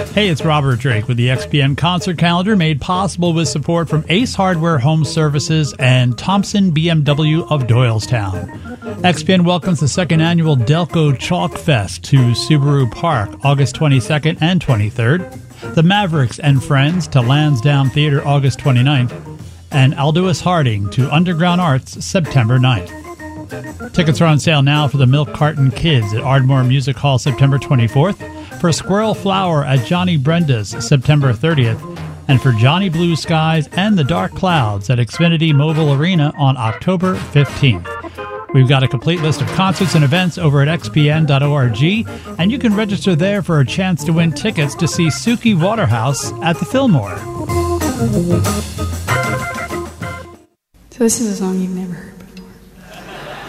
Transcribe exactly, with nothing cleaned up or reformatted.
Hey, it's Robert Drake with the X P N concert calendar, made possible with support from Ace Hardware Home Services and Thompson B M W of Doylestown. X P N welcomes the second annual Delco Chalk Fest to Subaru Park, August twenty-second and twenty-third. The Mavericks and Friends to Lansdowne Theater, August twenty-ninth. And Aldous Harding to Underground Arts, September ninth. Tickets are on sale now for the Milk Carton Kids at Ardmore Music Hall, September twenty-fourth. For Squirrel Flower at Johnny Brenda's, September thirtieth, and for Johnny Blue Skies and the Dark Clouds at Xfinity Mobile Arena on October fifteenth. We've got a complete list of concerts and events over at x p n dot org, and you can register there for a chance to win tickets to see Suki Waterhouse at the Fillmore. So this is a song you've never heard.